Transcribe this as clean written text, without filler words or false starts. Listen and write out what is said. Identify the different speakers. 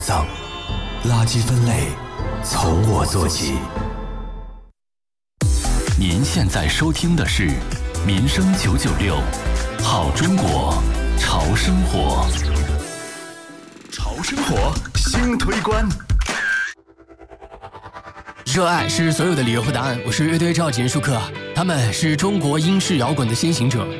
Speaker 1: 脏，垃圾分类从我做起。
Speaker 2: 您现在收听的是民生996，好中国，潮生活，
Speaker 3: 潮生活新推关。
Speaker 4: 热爱是所有的理由和答案。我是乐队赵简舒克，他们是中国英式摇滚的先行者，